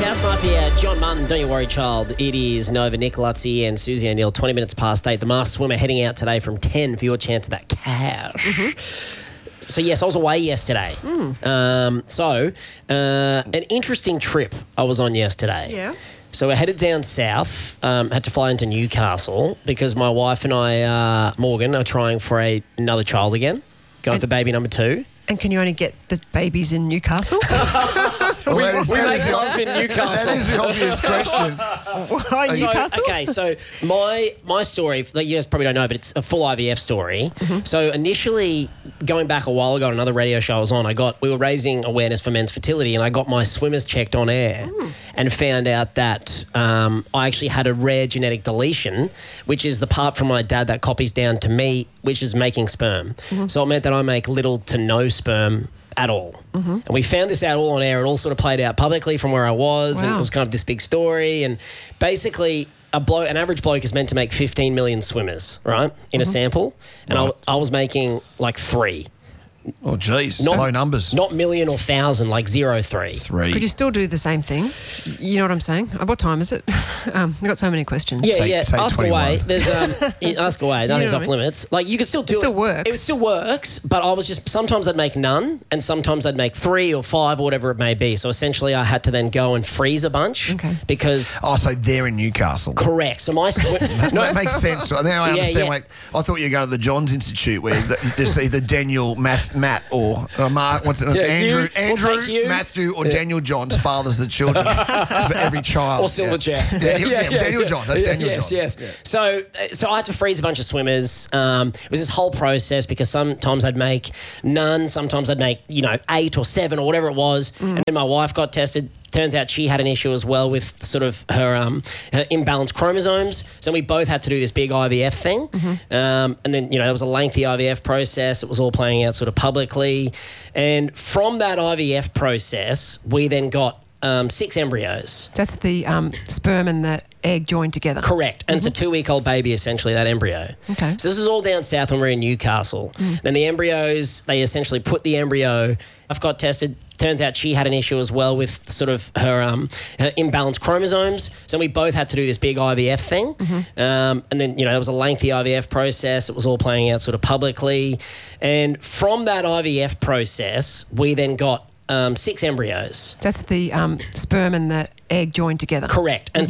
House Mafia, John Martin, Don't You Worry Child. It is Nova, Nick Lutzi and Susie O'Neill, 20 minutes past 8. The Masked Swimmer heading out today from 10 for your chance of that cash. Mm-hmm. So, yes, I was away yesterday. An interesting trip I was on yesterday. Yeah. So we're headed down south, had to fly into Newcastle because my wife and I, Morgan, are trying for another child again, going for baby number 2. And can you only get the babies in Newcastle? We make love in Newcastle. That is the obvious question. Why Newcastle? Okay, so my story, like you guys probably don't know, but it's a full IVF story. Mm-hmm. So initially, going back a while ago on another radio show I was on, we were raising awareness for men's fertility, and I got my swimmers checked on air and found out that I actually had a rare genetic deletion, which is the part from my dad that copies down to me, which is making sperm. Mm-hmm. So it meant that I make little to no sperm at all. Mm-hmm. And we found this out all on air. It all sort of played out publicly from where I was, and it was kind of this big story. And basically, an average bloke is meant to make 15 million swimmers, right, in a sample. And I was making like 3. Oh, geez. Low numbers. Not million or thousand, like 0.3. 3. Could you still do the same thing? You know what I'm saying? What time is it? I've got so many questions. Yeah, Say ask 21. away. There's ask away. Nothing's off limits. Like you could still do it. It still works. It still works, but I was just sometimes I'd make none, and sometimes I'd make 3 or 5 or whatever it may be. So essentially, I had to then go and freeze a bunch because. Oh, so they're in Newcastle. Correct. So my no, it makes sense. Now I understand. Yeah. Like, I thought you were going to the Johns Institute where just either Daniel, Matt, or Mark. What's it? Andrew, Matthew, or Daniel Johns fathers the children for every child. Or Silverchair. Daniel Johns. That's Daniel Johns. Yes. Yeah. So I had to freeze a bunch of swimmers. It was this whole process because sometimes I'd make none, sometimes I'd make 8 or 7 or whatever it was, and then my wife got tested. Turns out she had an issue as well with sort of her imbalanced chromosomes. So we both had to do this big IVF thing. And then, there was a lengthy IVF process. It was all playing out sort of publicly. And from that IVF process, we then got 6 embryos. That's the sperm and the egg joined together. Correct. And it's a 2-week-old baby, essentially, that embryo. Okay. So this was all down south when we were in Newcastle. Then the embryos, they essentially put the embryo. I've got tested. Turns out she had an issue as well with sort of her imbalanced chromosomes. So we both had to do this big IVF thing. And then, there was a lengthy IVF process. It was all playing out sort of publicly. And from that IVF process, we then got 6 embryos. That's the sperm and the egg joined together. Correct. And